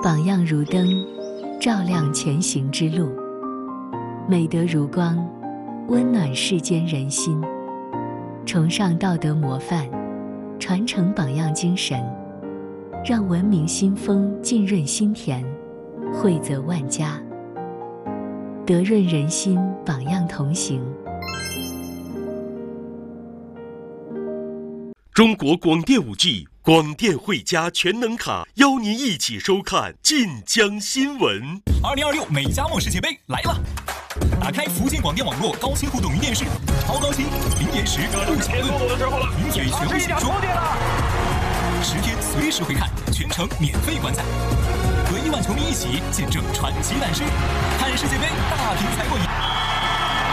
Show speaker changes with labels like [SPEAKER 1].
[SPEAKER 1] 榜样如灯，照亮前行之路；美德如光，温暖世间人心。崇尚道德模范，传承榜样精神，让文明新风浸润心田，惠泽万家。德润人心，榜样同行。
[SPEAKER 2] 中国广电5G 广电汇佳全能卡，邀您一起收看晋江新闻。
[SPEAKER 3] 2026美加墨世界杯来了！打开福建广电网络高清互动云电视，超高清，零延时，不抢论，零嘴全部解说，10天随时回看，全程免费观赛，和亿万球迷一起见证传奇诞生，看世界杯大屏才过瘾。